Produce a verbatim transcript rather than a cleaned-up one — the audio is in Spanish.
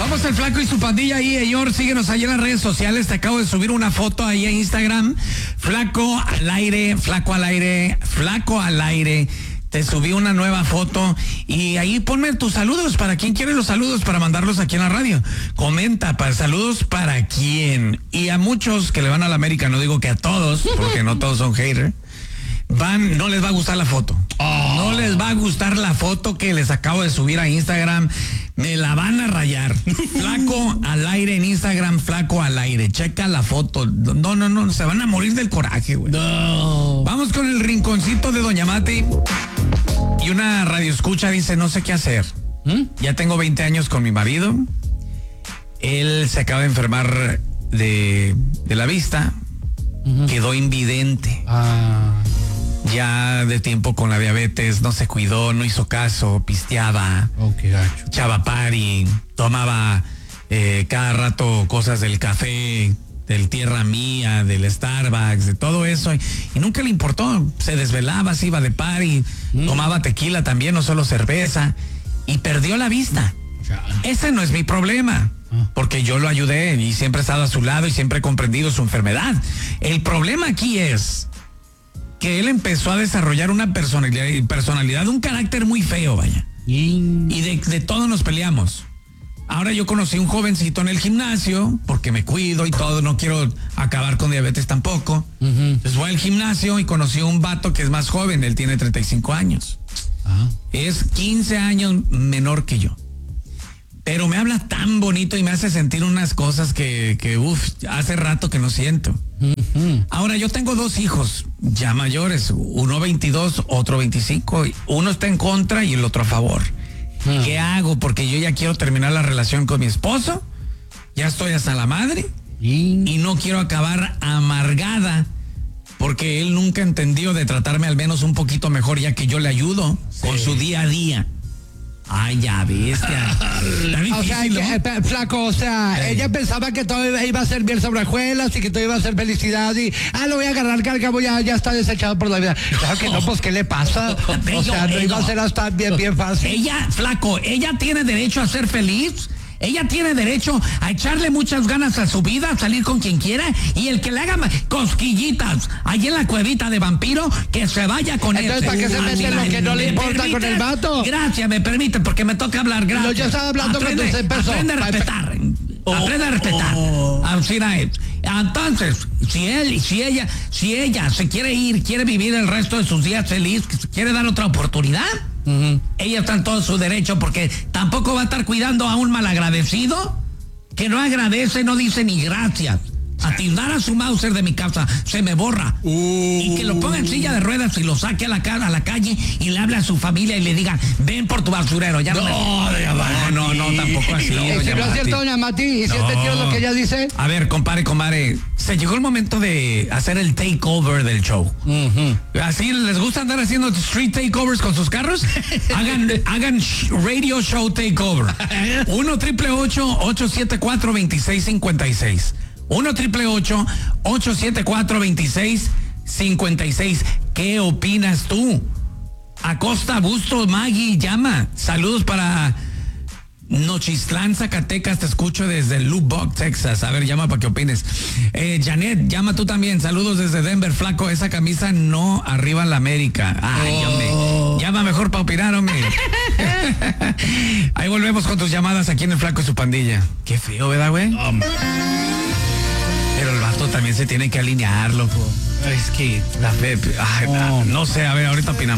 Somos el Flaco y su pandilla ahí, señor. Síguenos ahí en las redes sociales. Te acabo de subir una foto ahí en Instagram. Flaco al aire, Flaco al aire, Flaco al aire. Te subí una nueva foto y ahí ponme tus saludos. ¿Para quién quiere los saludos? Para mandarlos aquí en la radio. Comenta, para saludos para quién. Y a muchos que le van a la América, no digo que a todos, porque no todos son haters, van, no les va a gustar la foto. Oh. No les va a gustar la foto que les acabo de subir a Instagram. Me la van a rayar. Flaco al aire en Instagram, Flaco al aire. Checa la foto. No, no, no, se van a morir del coraje, güey. No. Vamos con el rinconcito de Doña Mati. Y una radio escucha dice, no sé qué hacer. ¿Mm? Ya tengo veinte años con mi marido. Él se acaba de enfermar de, de la vista. Uh-huh. Quedó invidente. Ah. Ya de tiempo con la diabetes, no se cuidó, no hizo caso, pisteaba, oh, qué gacho. Echaba party, tomaba eh, cada rato cosas del café, del Tierra Mía, del Starbucks, de todo eso, y, y nunca le importó. Se desvelaba, se iba de party, mm. tomaba tequila también, no solo cerveza, y perdió la vista. Ya. Ese no es mi problema, porque yo lo ayudé y siempre he estado a su lado y siempre he comprendido su enfermedad. El problema aquí es que él empezó a desarrollar una personalidad, personalidad un carácter muy feo, vaya. Y, y de, de todo nos peleamos. Ahora yo conocí un jovencito en el gimnasio, porque me cuido y todo, no quiero acabar con diabetes tampoco. Uh-huh. Entonces voy al gimnasio y conocí a un vato que es más joven, él tiene treinta y cinco años. Uh-huh. Es quince años menor que yo. Pero me habla tan bonito y me hace sentir unas cosas que, que uff, hace rato que no siento. Uh-huh. Ahora, yo tengo dos hijos ya mayores, uno veintidós, otro veinticinco, uno está en contra y el otro a favor. Uh-huh. ¿Qué hago? Porque yo ya quiero terminar la relación con mi esposo, ya estoy hasta la madre uh-huh. y no quiero acabar amargada porque él nunca entendió de tratarme al menos un poquito mejor ya que yo le ayudo sí. con su día a día. Ay, ya bestia. O sea, que, eh, Flaco, o sea, sí. ella pensaba que todo iba a ser bien sobre hojuelas y que todo iba a ser felicidad y, ah, lo voy a agarrar, que al cabo ya, ya está desechado por la vida. Claro que no, pues, ¿qué le pasa? O sea, no iba a ser hasta bien, bien fácil. Ella, Flaco, ella tiene derecho a ser feliz. Ella tiene derecho a echarle muchas ganas a su vida, a salir con quien quiera, y el que le haga cosquillitas allí en la cuevita de vampiro, que se vaya con él. Entonces, ¿para qué se mete lo que no le importa con el vato? Gracias, me permite, porque me toca hablar, gracias. No, yo estaba hablando aprende, con tus personas. Aprende a respetar, oh, aprende a respetar. Oh. Así es. Entonces, si él, si ella, si ella se quiere ir, quiere vivir el resto de sus días feliz, quiere dar otra oportunidad, uh-huh. ella está en todo su derecho, porque tampoco va a estar cuidando a un malagradecido que no agradece, no dice ni gracias. A tirar a su Mauser de mi casa, se me borra. Uh. Y que lo ponga en silla de ruedas y lo saque a la, a la calle y le hable a su familia y le diga, ven por tu basurero. Ya no, no, no, no, no, tampoco así. No, ¿y si no es cierto, doña Mati? ¿Y si no. es cierto lo que ella dice? A ver, compadre, comadre, se llegó el momento de hacer el takeover del show. Uh-huh. ¿Así les gusta andar haciendo street takeovers con sus carros? hagan, hagan radio show takeover. uno triple ocho, ocho siete cuatro, dos seis cinco seis. uno triple ocho, ocho siete cuatro, dos seis cinco seis. ¿Qué opinas tú? Acosta, Busto, Maggie, llama. Saludos para Nochistlán, Zacatecas. Te escucho desde Lubbock, Texas. A ver, llama para que opines. Eh, Janet, llama tú también. Saludos desde Denver, Flaco. Esa camisa no arriba la América. Ay, oh. hombre. Llama mejor para opinar, hombre. Ahí volvemos con tus llamadas aquí en el Flaco y su pandilla. Qué feo, ¿verdad, güey? Um. Pero el vato también se tiene que alinear, loco. Es que la fe, ay, oh. no sé, a ver, ahorita opinamos.